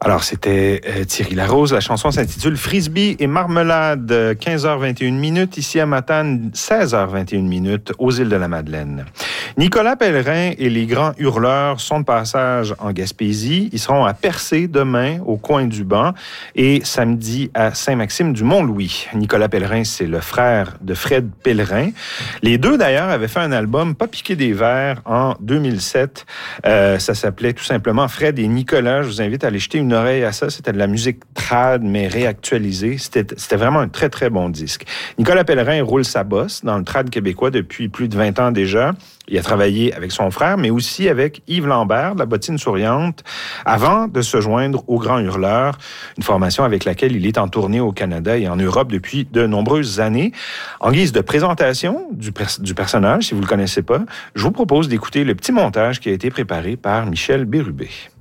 Alors, c'était Thierry Larose. La chanson s'intitule Frisbee et marmelade, 15h21 minutes. Ici à Matane, 16h21 minutes, aux îles de la Madeleine. Nicolas Pellerin et les Grands Hurleurs sont de passage en Gaspésie. Ils seront à Percé demain, au coin du Banc, et samedi à Saint-Maxime-du-Mont-Louis. Nicolas Pellerin, c'est le frère de Fred Pellerin. Les deux, d'ailleurs, avaient fait un album Pas piqué des vers en 2007. Ça s'appelait tout simplement Fred et Nicolas. Je vous invite à aller jeter une oreille à ça. C'était de la musique trad, mais réactualisée. C'était vraiment un très, très bon disque. Nicolas Pellerin roule sa bosse dans le trad québécois depuis plus de 20 ans déjà. Il a travaillé avec son frère, mais aussi avec Yves Lambert, de la Bottine Souriante, avant de se joindre aux Grands Hurleurs, une formation avec laquelle il est en tournée au Canada et en Europe depuis de nombreuses années. En guise de présentation du personnage, si vous ne le connaissez pas, je vous propose d'écouter le petit montage qui a été préparé par Michel Bérubé.